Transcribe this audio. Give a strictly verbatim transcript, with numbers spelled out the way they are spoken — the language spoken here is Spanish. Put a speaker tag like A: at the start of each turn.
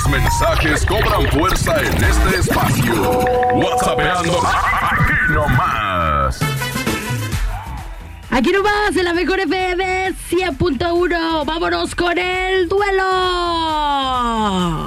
A: Tus mensajes cobran fuerza en este espacio. WhatsAppeando aquí nomás.
B: Aquí nomás en la mejor F M cien punto uno. Vámonos con el duelo.